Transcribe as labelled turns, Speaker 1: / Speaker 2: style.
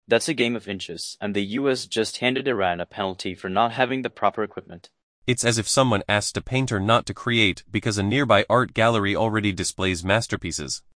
Speaker 1: That's a game of inches, and the US just handed Iran a penalty for not having the proper equipment.
Speaker 2: It's as if someone asked a painter not to create because a nearby art gallery already displays masterpieces.